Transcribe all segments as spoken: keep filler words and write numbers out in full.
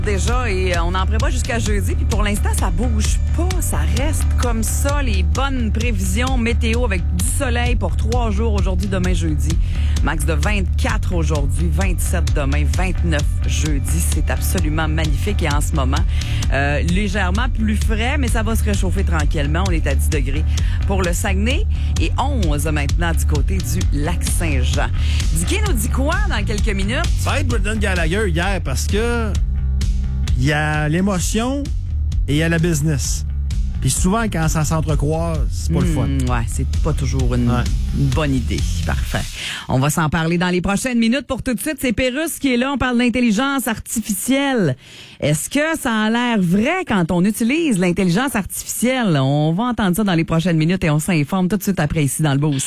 Déjà, et on en prévoit jusqu'à jeudi. Puis pour l'instant, ça bouge pas. Ça reste comme ça. Les bonnes prévisions météo avec du soleil pour trois jours aujourd'hui, demain, jeudi. Max de vingt-quatre aujourd'hui, vingt-sept demain, vingt-neuf jeudi. C'est absolument magnifique. Et en ce moment, euh, légèrement plus frais, mais ça va se réchauffer tranquillement. On est à dix degrés pour le Saguenay et onze maintenant du côté du Lac-Saint-Jean. Dicky nous dit quoi dans quelques minutes? Ça va être Brendan Gallagher hier parce que il y a l'émotion et il y a la business. Puis souvent, quand ça s'entrecroise, c'est pas mmh, le fun. Ouais, c'est pas toujours une, ouais. une bonne idée. Parfait. On va s'en parler dans les prochaines minutes. Pour tout de suite, c'est Pérusse qui est là. On parle d'intelligence artificielle. Est-ce que ça a l'air vrai quand on utilise l'intelligence artificielle? On va entendre ça dans les prochaines minutes et on s'informe tout de suite après ici dans le Boost.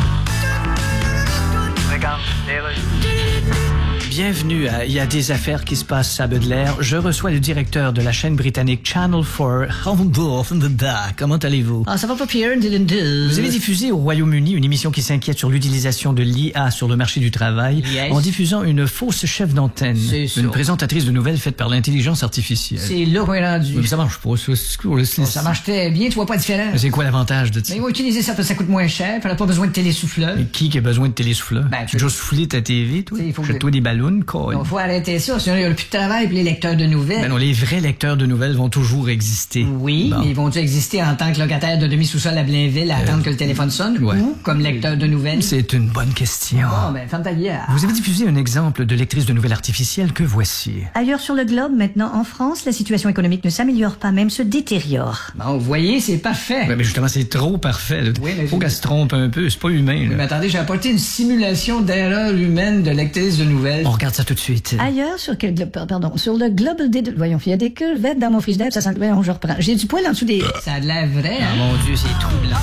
Regarde, bienvenue à Il y a des affaires qui se passent à Baudelaire. Je reçois le directeur de la chaîne britannique Channel quatre. Comment allez-vous? Ah, ça va pas pire, Dylan. Vous avez diffusé au Royaume-Uni une émission qui s'inquiète sur l'utilisation de l'I A sur le marché du travail yes. en diffusant une fausse chef d'antenne. C'est une ça. présentatrice de nouvelles faite par l'intelligence artificielle. C'est là qu'on est rendu. Mais ça marche pas, ça. C'est... Ça marche très bien, tu vois pas la différence. C'est quoi l'avantage de ça? Mais ils vont utiliser ça parce que ça coûte moins cher, puis on n'a pas besoin de télésouffleur. Mais qui qui a besoin de télésouffleur? Ben, tu as déjà soufflé ta T V, toi? Jette-toi des ballons, quoi. Il faut arrêter ça, sinon il n'y a plus de travail, puis les lecteurs de nouvelles. Ben non, les vrais lecteurs de nouvelles vont toujours exister. Oui, bon. mais ils vont-ils exister en tant que locataire de demi-sous-sol à Blainville à euh, attendre que le téléphone sonne? Ouais. Ou comme lecteur de nouvelles? C'est une bonne question. Bon, ben, ferme ta gueule. Vous avez diffusé un exemple de lectrice de nouvelles artificielle que voici. Ailleurs sur le globe, maintenant en France, la situation économique ne s'améliore pas, même se détériore. Bon, vous voyez, c'est parfait. Ouais, mais justement, c'est trop parfait. Là. Oui, mais faut je... qu'elle se trompe un peu, c'est pas humain. Oui, là. mais attendez, j'ai apporté une simulation d'erreur humaine de lectrice de nouvelles. On regarde ça tout de suite. Ailleurs sur quel globe, pardon, sur le globe des... Voyons, il y a des crevettes dans mon frigidaire, ça sent... Voyons, je reprends. J'ai du poil en dessous des... Ça a de l'air vrai, hein? Ah, mon Dieu, c'est troublant.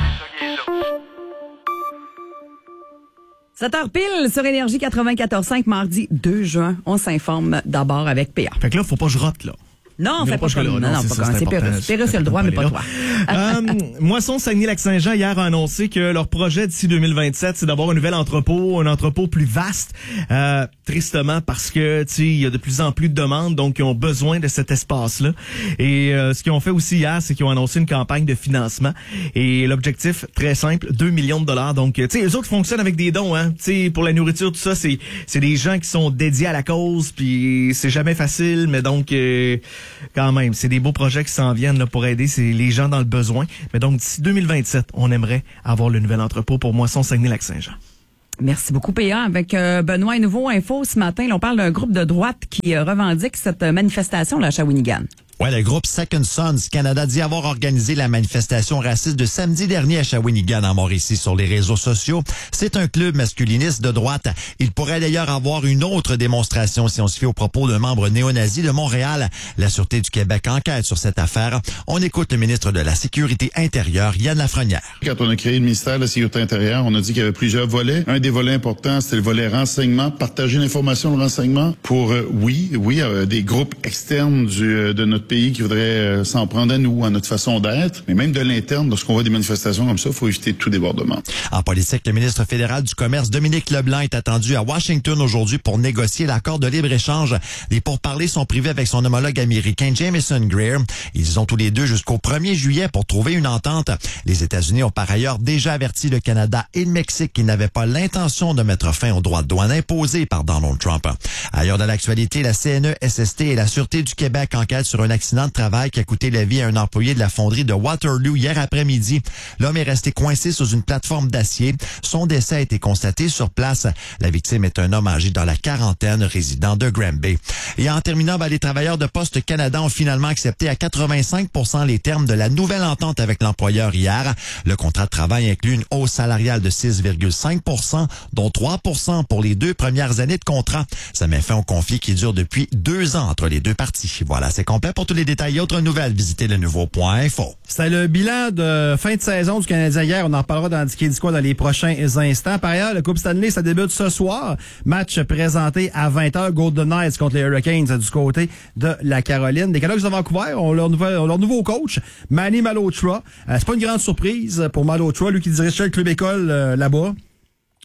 sept heures pile sur Énergie quatre-vingt-quatorze cinq, mardi deux juin. On s'informe d'abord avec P A. Fait que là, faut pas que je rote, là. Non, on fait pas, pas comme... Non, non, non, pas comme... C'est Pérusse. Pérusse, il a le droit, mais pas toi. euh, Moisson Saguenay-Lac-Saint-Jean, hier, a annoncé que leur projet d'ici deux mille vingt-sept, c'est d'avoir un nouvel entrepôt, un entrepôt plus vaste. Euh, tristement, parce que, tu sais, il y a de plus en plus de demandes, donc ils ont besoin de cet espace-là. Et euh, ce qu'ils ont fait aussi hier, c'est qu'ils ont annoncé une campagne de financement. Et l'objectif, très simple, deux millions de dollars. Donc, tu sais, eux autres fonctionnent avec des dons, hein. Tu sais, pour la nourriture, tout ça, c'est c'est des gens qui sont dédiés à la cause, puis c'est jamais facile, mais donc... Euh, quand même, c'est des beaux projets qui s'en viennent là, pour aider c'est les gens dans le besoin. Mais donc, d'ici deux mille vingt-sept, on aimerait avoir le nouvel entrepôt pour Moisson Saguenay-Lac-Saint-Jean. Merci beaucoup, P A. Avec euh, Benoît et Nouveau Info ce matin, là, on parle d'un groupe de droite qui euh, revendique cette manifestation là, à Shawinigan. Ouais, le groupe Second Sons Canada dit avoir organisé la manifestation raciste de samedi dernier à Shawinigan, en Mauricie, sur les réseaux sociaux. C'est un club masculiniste de droite. Il pourrait d'ailleurs avoir une autre démonstration si on se fie aux propos d'un membre néo-nazi de Montréal. La Sûreté du Québec enquête sur cette affaire. On écoute le ministre de la Sécurité intérieure, Yann Lafrenière. Quand on a créé le ministère de la Sécurité intérieure, on a dit qu'il y avait plusieurs volets. Un des volets importants, c'était le volet renseignement, partager l'information, le renseignement pour, euh, oui, oui, euh, des groupes externes du, euh, de notre pays qui voudraient euh, s'en prendre à nous, à notre façon d'être, mais même de l'interne, lorsqu'on voit des manifestations comme ça, il faut éviter tout débordement. En politique, le ministre fédéral du Commerce, Dominique Leblanc, est attendu à Washington aujourd'hui pour négocier l'accord de libre-échange. Les pourparlers sont privés avec son homologue américain, Jamieson Greer. Ils ont tous les deux jusqu'au premier juillet pour trouver une entente. Les États-Unis ont par ailleurs déjà averti le Canada et le Mexique qu'ils n'avaient pas l'intention de mettre fin aux droits de douane imposés par Donald Trump. Ailleurs de l'actualité, la C N E S S T et la Sûreté du Québec enquêtent sur un accident de travail qui a coûté la vie à un employé de la fonderie de Waterloo hier après-midi. L'homme est resté coincé sous une plateforme d'acier. Son décès a été constaté sur place. La victime est un homme âgé dans la quarantaine, résident de Granby. Et en terminant, ben, les travailleurs de Poste Canada ont finalement accepté à quatre-vingt-cinq pour cent les termes de la nouvelle entente avec l'employeur hier. Le contrat de travail inclut une hausse salariale de six virgule cinq pour cent, dont trois pour cent pour les deux premières années de contrat. Ça met fin au conflit qui dure depuis deux ans entre les deux parties. Voilà, c'est complet. Pour tous les détails et autres nouvelles, visitez le nouveau point info. C'était le bilan de fin de saison du Canadien hier. On en reparlera dans Dicky Disco dans les prochains instants. Par ailleurs, le Coupe Stanley, ça débute ce soir. Match présenté à vingt heures. Golden Knights contre les Hurricanes du côté de la Caroline. Les Canucks de Vancouver ont leur, nouvel, ont leur nouveau coach, Manny Malhotra. Euh, c'est pas une grande surprise pour Malhotra, lui qui dirigeait le club école euh, là-bas.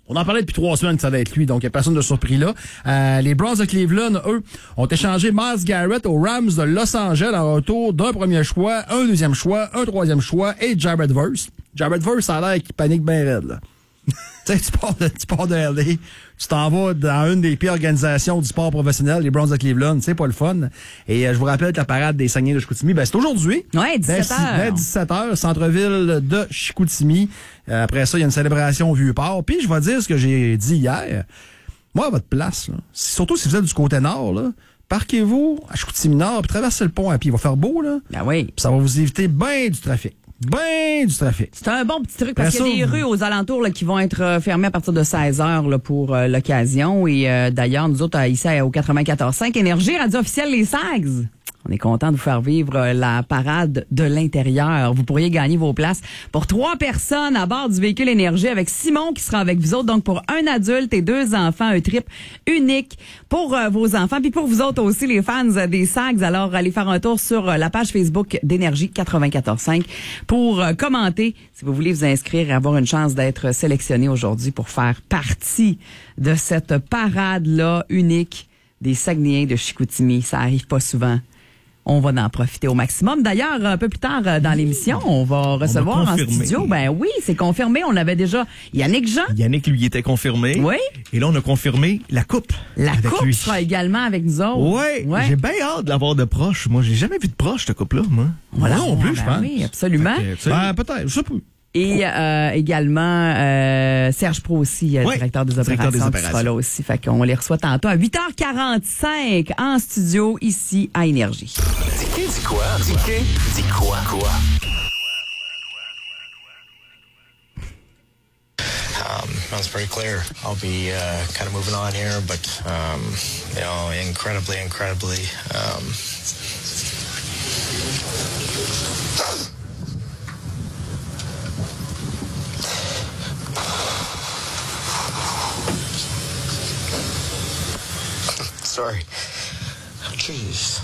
On en parlait depuis trois semaines que ça allait être lui, donc il n'y a personne de surpris là. Euh, les Browns de Cleveland, eux, ont échangé Myles Garrett aux Rams de Los Angeles en retour d'un premier choix, un deuxième choix, un troisième choix et Jared Verse. Jared Verse, ça a l'air qu'il panique bien raide, là. Tu sais, tu pars de, tu pars de L A, tu t'en vas dans une des pires organisations du sport professionnel, les Browns de Cleveland, c'est pas le fun. Et euh, je vous rappelle que la parade des Saguenay de Chicoutimi, ben c'est aujourd'hui. Ouais, dix-sept heures. Dès dix-sept heures, centre-ville de Chicoutimi. Euh, après ça, il y a une célébration au Vieux-Port. Puis je vais dire ce que j'ai dit hier. Moi, à votre place, là, surtout si vous êtes du côté nord, là, parquez-vous à Chicoutimi-Nord, puis traversez le pont à pied. Il va faire beau, là. Ben oui. Puis ça va vous éviter bien du trafic. Ben du trafic. C'est un bon petit truc parce Après qu'il y a ça, des rues aux alentours là, qui vont être euh, fermées à partir de seize heures là, pour euh, l'occasion. Et euh, d'ailleurs, nous autres, euh, ici au quatre-vingt-quatorze cinq Énergie, radio officielle Les Sags. On est content de vous faire vivre euh, la parade de l'intérieur. Vous pourriez gagner vos places pour trois personnes à bord du véhicule Énergie avec Simon qui sera avec vous autres. Donc, pour un adulte et deux enfants, un trip unique pour euh, vos enfants. Puis pour vous autres aussi, les fans des Sags. Alors, allez faire un tour sur euh, la page Facebook d'Énergie quatre-vingt-quatorze cinq pour euh, commenter si vous voulez vous inscrire et avoir une chance d'être sélectionné aujourd'hui pour faire partie de cette parade-là unique des Saguenayens de Chicoutimi. Ça arrive pas souvent. On va en profiter au maximum. D'ailleurs, un peu plus tard dans l'émission, on va recevoir en studio. Ben oui, c'est confirmé. On avait déjà Yannick Jean. Yannick, lui, était confirmé. Oui. Et là, on a confirmé la coupe. La avec coupe lui. sera également avec nous autres. Ouais, Ouais. j'ai bien hâte de l'avoir de proche. Moi, j'ai jamais vu de proche, cette coupe-là, moi. Voilà. Moi non plus, Ben je pense. Oui, absolument. Fait que, tu sais, Ben, peut-être, je sais pas. Et euh, également euh, Serge Pro aussi, euh, Oui, directeur des directeur opérations, des qui opérations. sera là aussi. Fait qu'on les reçoit tantôt à huit heures quarante-cinq en studio ici à Énergie. Dis dis quoi? Dis que? Dis quoi? Quoi? Um, that's very clear. I'll be uh, kind of moving on here, but um, you know, incredibly, incredibly. Um, sorry. Jeez.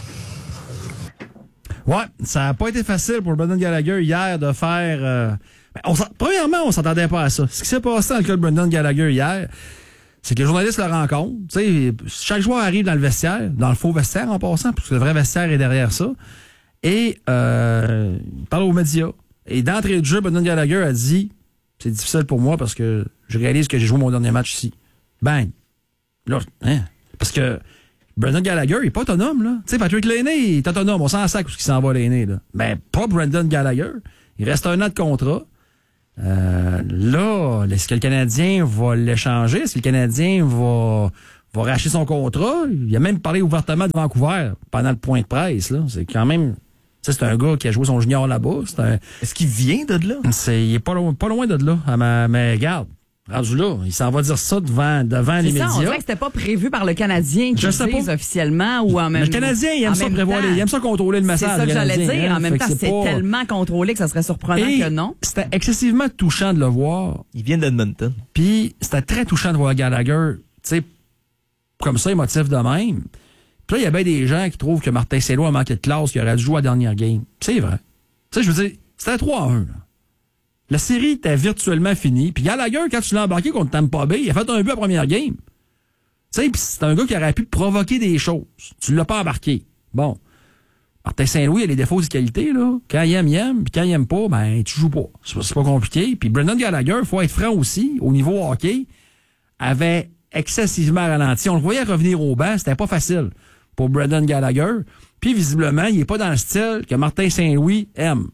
Ouais, ça n'a pas été facile pour Brendan Gallagher hier de faire... Euh, ben, on s'en- premièrement, on s'attendait pas à ça. Ce qui s'est passé dans le cas de Brendan Gallagher hier, c'est que les journalistes le rencontrent. Tu sais, chaque joueur arrive dans le vestiaire, dans le faux vestiaire en passant, parce que le vrai vestiaire est derrière ça, et euh, il parle aux médias. Et d'entrée de jeu, Brendan Gallagher a dit « C'est difficile pour moi parce que je réalise que j'ai joué mon dernier match ici. » Bang! Là, hein? Parce que Brendan Gallagher, il est pas autonome, là. Tu sais, Patrick Laine, il est autonome. On s'en sac où il s'en va, Laine, là. Ben, pas Brendan Gallagher. Il reste un an de contrat. Euh, là, est-ce que le Canadien va l'échanger? Est-ce que le Canadien va, va racheter son contrat? Il a même parlé ouvertement de Vancouver pendant le point de presse, là. C'est quand même... Tu sais, c'est un gars qui a joué son junior là-bas. C'est un... Est-ce qu'il vient de là? C'est, il est pas loin, pas loin de là. Ah, mais, mais regarde, rendu là, il s'en va dire ça devant, devant les C'est ça, médias. on dirait que c'était pas prévu par le Canadien qui Je le sais dise pas. officiellement ou en même Mais le Canadien, il aime en ça même prévoir, temps. les- il aime ça contrôler le C'est message. ça que le j'allais Canadien, dire. hein. En même Fait temps, que c'est pas- tellement contrôlé que ça serait surprenant Et que non. C'était excessivement touchant de le voir. Il vient d'Edmonton. Puis c'était très touchant de voir Gallagher, tu sais, comme ça, émotif de même. Puis là, il y a bien des gens qui trouvent que Martin Saint-Louis a manqué de classe, qu'il aurait dû jouer à la dernière game. C'est vrai. Tu sais, je veux dire, c'était trois à un, là. La série était virtuellement finie. Puis Gallagher, quand tu l'as embarqué contre Tampa Bay, il a fait un but à la première game. Tu sais, puis c'est un gars qui aurait pu provoquer des choses. Tu l'as pas embarqué. Bon. Martin Saint-Louis a les défauts et les qualités, là. Quand il aime, il aime. Puis quand il aime pas, ben, tu joues pas. C'est pas, c'est pas compliqué. Puis Brendan Gallagher, faut être franc aussi, au niveau hockey, avait excessivement ralenti. On le voyait revenir au banc. C'était pas facile pour Brendan Gallagher. Puis visiblement, il est pas dans le style que Martin Saint-Louis aime.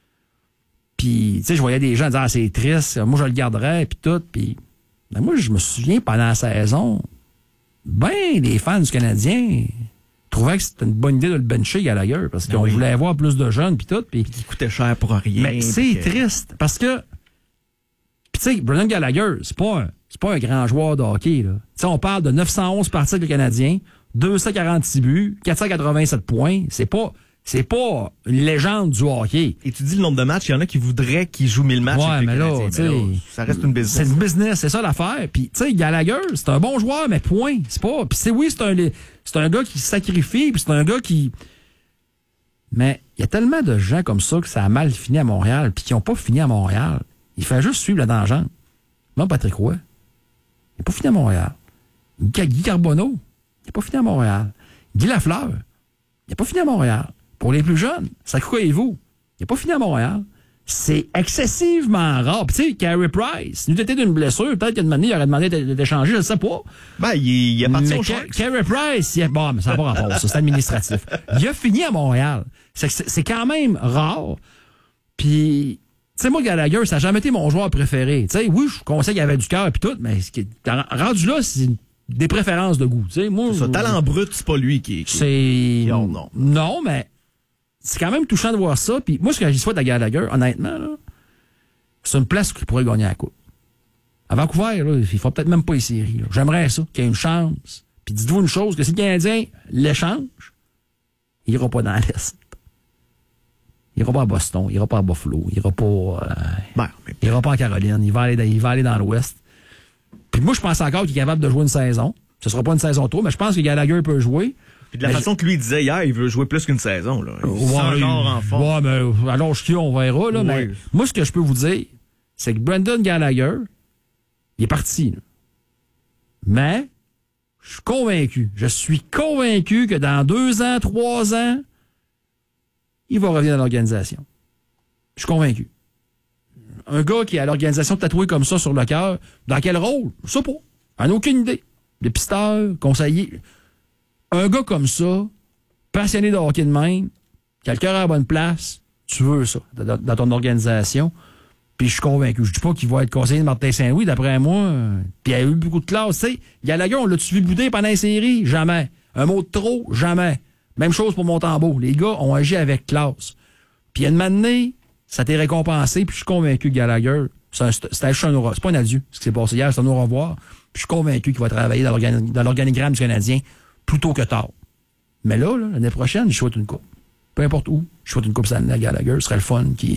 Puis, tu sais, je voyais des gens dire, ah, c'est triste, moi, je le garderais, puis tout. Puis, ben, moi, je me souviens, pendant la saison, ben, les fans du Canadien trouvaient que c'était une bonne idée de le bencher, Gallagher, parce qu'on oui. voulait avoir plus de jeunes, puis tout. Puis, Il coûtait cher pour rien. mais c'est puis que- triste, parce que, puis tu sais, Brendan Gallagher, c'est pas un, c'est pas un grand joueur de hockey, là. Tu sais, on parle de neuf cent onze parties avec le Canadien, deux cent quarante-six buts, quatre cent quatre-vingt-sept points. C'est pas, c'est pas une légende du hockey. Et tu dis le nombre de matchs, il y en a qui voudraient qu'il joue mille matchs. Ouais, avec mais les là, Canadiens. tu Mais là, sais, ça reste une business. C'est une business, c'est ça l'affaire. Puis, tu sais, Gallagher, c'est un bon joueur, mais point. C'est pas. Puis, c'est oui, c'est un, c'est un gars qui se sacrifie, puis c'est un gars qui. Mais il y a tellement de gens comme ça que ça a mal fini à Montréal, puis qui n'ont pas fini à Montréal. Il fait juste suivre la tangente. Non, Patrick Roy. n'est pas fini à Montréal. Guy Carbonneau, il n'est pas fini à Montréal. Guy Lafleur, il n'est pas fini à Montréal. Pour les plus jeunes, Sakuka-Evo, il n'est pas fini à Montréal. C'est excessivement rare. Puis tu sais, Carey Price, il nous était d'une blessure, peut-être qu'une année, il aurait demandé d'échanger, je ne sais pas. Ben, il, il a parti au Ca- Carey Price, il a... bon, mais ça n'a pas rapport, ça, c'est administratif. Il a fini à Montréal. C'est, c'est, c'est quand même rare. Puis, tu sais, moi, Gallagher, ça n'a jamais été mon joueur préféré. Tu sais, oui, je conseille qu'il avait du cœur et tout, mais ce qui est rendu là, c'est des préférences de goût. Tu sais, moi, ça, talent brut, c'est pas lui qui. qui c'est. qui... Oh, non. Non, mais c'est quand même touchant de voir ça. Puis moi, ce que j'y souhaite à Gallagher, honnêtement, là, c'est une place qu'il pourrait gagner à la coupe. À Vancouver, là, il ne fera peut-être même pas les séries. Là. J'aimerais ça, qu'il y ait une chance. Puis dites-vous une chose, que si le Canadien l'échange, il ira pas dans l'Est. Il ira pas à Boston, il ira pas à Buffalo, il ira pas, euh, ben, mais... il ira pas en Caroline, il va aller dans, il va aller dans l'Ouest. Puis moi, je pense encore qu'il est capable de jouer une saison. Ce sera pas une saison trop, mais je pense que Gallagher peut jouer. Puis de la mais façon je... que lui disait hier, il veut jouer plus qu'une saison. Là. Il ouais, sent genre en forme. Ouais, mais alors je on verra. Là, oui. Mais moi, ce que je peux vous dire, c'est que Brendan Gallagher, il est parti. Là. Mais je suis convaincu, je suis convaincu que dans deux ans, trois ans, il va revenir dans l'organisation. Je suis convaincu. Un gars qui a l'organisation tatouée comme ça sur le cœur, dans quel rôle? Je sais pas. J'en ai aucune idée. Dépisteur, conseiller. Un gars comme ça, passionné de hockey de même, qui a le cœur à la bonne place, tu veux ça dans, dans ton organisation. Puis je suis convaincu. Je dis pas qu'il va être conseiller de Martin Saint-Louis, d'après moi. Euh, puis il a eu beaucoup de classe. Tu sais, Gallagher, on l'a-tu vu bouder pendant les séries? Jamais. Un mot de trop? Jamais. Même chose pour Montembeault. Les gars ont agi avec classe. Puis il y a une matinée, ça t'est récompensé, puis je suis convaincu que Gallagher, c'est, un, c'est, un, un au, c'est pas un adieu, ce qui s'est passé hier, c'est un au revoir. Puis je suis convaincu qu'il va travailler dans, l'organi- dans l'organigramme du Canadien plus tôt que tard. Mais là, là l'année prochaine, je souhaite une coupe. Peu importe où, je souhaite une coupe cette année à Gallagher. Ce serait le fun. Qui,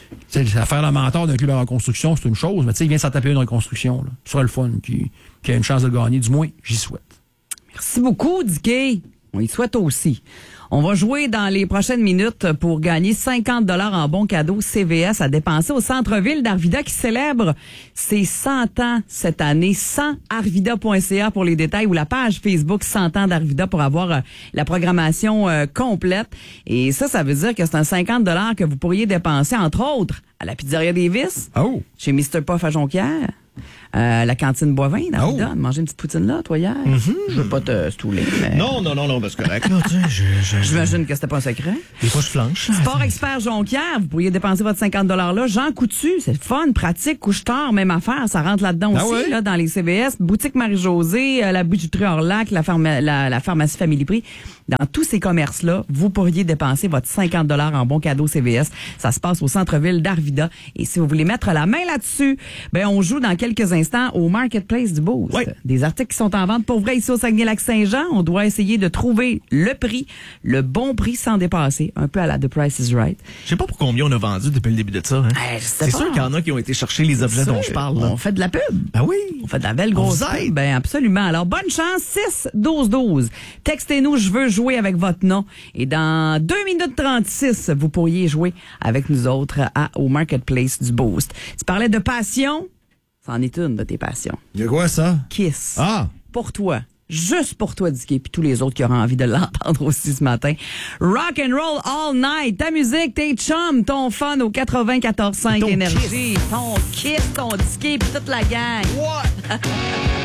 à faire le mentor d'un club en reconstruction, c'est une chose, mais tu sais, il vient s'en taper une reconstruction. Là. Ce serait le fun qui, qui a une chance de gagner. Du moins, j'y souhaite. Merci beaucoup, Dicky. On y souhaite aussi. On va jouer dans les prochaines minutes pour gagner cinquante dollars en bons cadeaux C V S à dépenser au centre-ville d'Arvida qui célèbre ses cent ans cette année. cent arvida point c a pour les détails ou la page Facebook cent ans d'Arvida pour avoir euh, la programmation euh, complète. Et ça, ça veut dire que c'est un cinquante dollars que vous pourriez dépenser, entre autres, à la Pizzeria Davis, oh. chez mister Puff à Jonquière, Euh, la cantine Boivin d'Arvida. Oh. Manger une petite poutine là, toi, hier. Mm-hmm. Je veux pas te stouler, mais... Non, non, non, non, parce que correct. Là, je, je, J'imagine que c'était pas un secret. Des fois, je flanche. Sport Expert Jonquière, vous pourriez dépenser votre cinquante dollars là. Jean Coutu, c'est le fun, pratique, couche-tard, même affaire, ça rentre là-dedans ah aussi, ouais? là, dans les C V S. Boutique Marie-Josée, euh, la bijouterie Orlac, la, pharma- la, la pharmacie Family Prix. Dans tous ces commerces-là, vous pourriez dépenser votre cinquante dollars en bons cadeaux C V S. Ça se passe au centre-ville d'Arvida. Et si vous voulez mettre la main là-dessus, ben, on joue dans quelques instants au Marketplace du Beauce. Oui. Des articles qui sont en vente pour vrai ici au Saguenay-Lac-Saint-Jean. On doit essayer de trouver le prix, le bon prix sans dépasser. Un peu à la The Price is Right. Je sais pas pour combien on a vendu depuis le début de ça. Hein? Eh, je sais C'est pas. sûr qu'il y en a qui ont été chercher les objets Sûr. dont je parle. Là. On fait de la pub. Ah oui. On fait de la belle grosse On vous aide. pub. Ben, absolument. Alors, bonne chance. six douze douze. Textez-nous, je veux jouer avec votre nom. Et dans deux minutes trente-six, vous pourriez jouer avec nous autres à, au Marketplace du Boost. Tu parlais de passion. C'en est une de tes passions. Il y a quoi, ça? Kiss. Ah! Pour toi. Juste pour toi, Dicky, puis tous les autres qui auront envie de l'entendre aussi ce matin. Rock and roll all night. Ta musique, tes chums, ton fun au quatre-vingt-quatorze cinq Ton Énergie. Ton kiss, ton Dicky, puis toute la gang. What?